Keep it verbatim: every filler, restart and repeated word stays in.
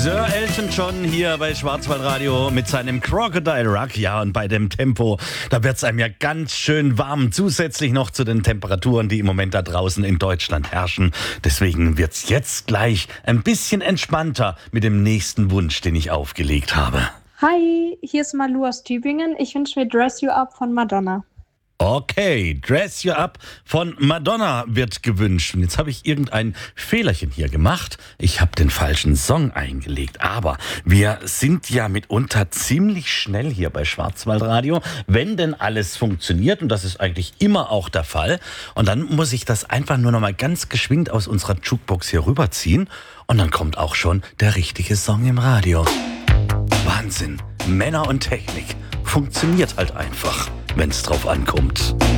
Sir Elton John hier bei Schwarzwaldradio mit seinem Crocodile Rock. Ja, und bei dem Tempo, da wird's einem ja ganz schön warm. Zusätzlich noch zu den Temperaturen, die im Moment da draußen in Deutschland herrschen. Deswegen wird's jetzt gleich ein bisschen entspannter mit dem nächsten Wunsch, den ich aufgelegt habe. Hi, hier ist Malu aus Tübingen. Ich wünsche mir Dress You Up von Madonna. Okay, Dress You Up von Madonna wird gewünscht. Und jetzt habe ich irgendein Fehlerchen hier gemacht. Ich habe den falschen Song eingelegt. Aber wir sind ja mitunter ziemlich schnell hier bei Schwarzwaldradio, wenn denn alles funktioniert. Und das ist eigentlich immer auch der Fall. Und dann muss ich das einfach nur noch mal ganz geschwind aus unserer Jukebox hier rüberziehen. Und dann kommt auch schon der richtige Song im Radio. Wahnsinn. Männer und Technik. Funktioniert halt einfach, wenn es drauf ankommt.